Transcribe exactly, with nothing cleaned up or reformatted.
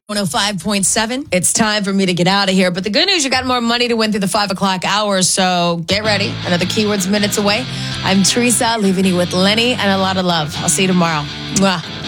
one oh five point seven. It's time for me to get out of here. But the good news, you got more money to win through the five o'clock hour. So get ready. Another Keywords Minutes away. I'm Teresa, leaving you with Lenny and a lot of love. I'll see you tomorrow. Mwah.